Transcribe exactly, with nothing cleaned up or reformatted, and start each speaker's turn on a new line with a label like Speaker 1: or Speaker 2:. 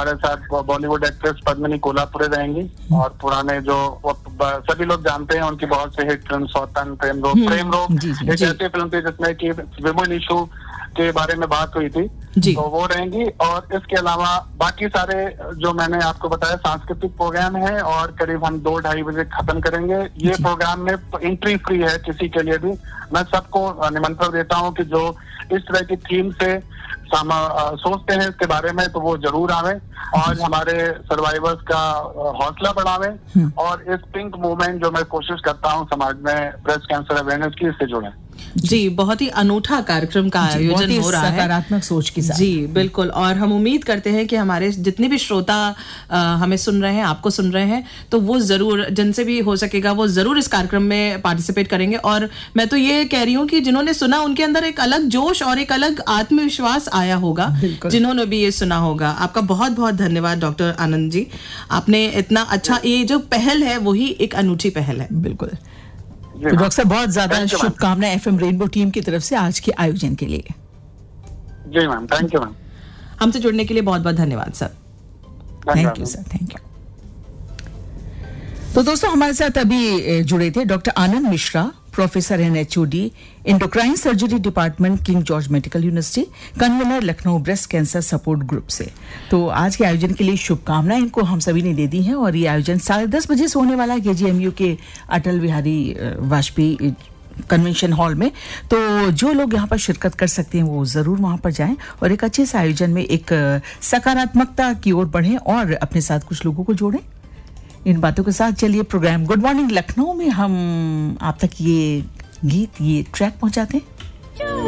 Speaker 1: हमारे साथ बॉलीवुड एक्ट्रेस पद्मिनी कोल्हापुरे रहेंगी और पुराने जो सभी लोग जानते हैं उनकी बहुत से हिट फिल्म सौतन, प्रेम रोग प्रेम रोग एक ऐसी फिल्म थी जिसमें कि विमेन इशू के बारे में बात हुई थी, तो वो रहेंगी। और इसके अलावा बाकी सारे जो मैंने आपको बताया सांस्कृतिक प्रोग्राम है और करीब हम दो ढाई बजे खत्म करेंगे। ये प्रोग्राम में एंट्री फ्री है किसी के लिए भी। मैं सबको निमंत्रण देता हूँ कि जो इस तरह की थीम से सोचते हैं इसके बारे में तो वो जरूर आवे और हमारे सर्वाइवर्स का हौसला बढ़ावे और इस पिंक मूवमेंट जो मैं कोशिश करता हूँ समाज में ब्रेस्ट कैंसर अवेयरनेस की, इससे जुड़े।
Speaker 2: जी, बहुत ही अनूठा कार्यक्रम का आयोजन हो रहा है,
Speaker 3: सकारात्मक सोच के साथ।
Speaker 2: जी बिल्कुल, और हम उम्मीद करते हैं कि हमारे जितने भी श्रोता आ, हमें सुन रहे हैं, आपको सुन रहे हैं, तो वो जरूर, जिनसे भी हो सकेगा वो जरूर इस कार्यक्रम में पार्टिसिपेट करेंगे। और मैं तो ये कह रही हूँ कि जिन्होंने सुना उनके अंदर एक अलग जोश और एक अलग आत्मविश्वास आया होगा, जिन्होंने भी ये सुना होगा। आपका बहुत बहुत धन्यवाद डॉक्टर आनंद जी, आपने इतना अच्छा, ये जो पहल है वही एक अनूठी पहल है।
Speaker 3: बिल्कुल। तो डॉक्टर साहब बहुत ज्यादा शुभकामनाएं एफएम रेनबो टीम की तरफ से आज के आयोजन के लिए।
Speaker 1: जी मैम, थैंक यू मैम।
Speaker 2: हमसे जुड़ने के लिए बहुत बहुत धन्यवाद sir.
Speaker 3: Thank you sir, thank you. तो दोस्तों हमारे साथ अभी जुड़े थे doctor Anand Mishra, professor and HOD endocrine surgery department, king George medical university, convener Lucknow breast cancer support group से। तो आज के आयोजन के लिए शुभकामनाएं इनको हम सभी ने दे दी हैं और ये आयोजन साढ़े दस बजे से होने वाला है केजीएमयू के अटल बिहारी वाजपेयी कन्वेंशन हॉल में। तो जो लोग यहाँ पर शिरकत कर सकते हैं वो जरूर वहां पर जाएं और एक अच्छे से आयोजन में एक सकारात्मकता की ओर बढ़ें और अपने साथ कुछ लोगों को जोड़ें। इन बातों के साथ चलिए प्रोग्राम गुड मॉर्निंग लखनऊ में हम आप तक ये गीत, ये ट्रैक पहुंचाते हैं।